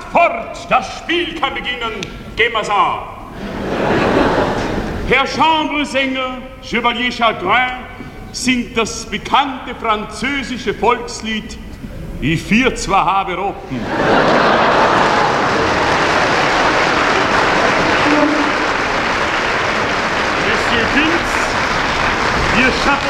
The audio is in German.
fort, das Spiel kann beginnen. Gehen wir's an. Herr Chambresänger, Chevalier Chagrin, singt das bekannte französische Volkslied Ich vier zwar habe Rotten. Monsieur Dins, ihr Schatten